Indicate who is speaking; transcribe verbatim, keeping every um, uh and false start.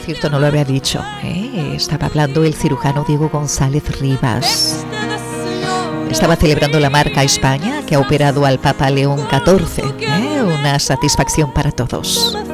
Speaker 1: cierto, no lo había dicho, ¿eh? Estaba hablando el cirujano Diego González Rivas. Estaba celebrando la marca España, que ha operado al Papa León catorce, ¿eh? Una satisfacción para todos.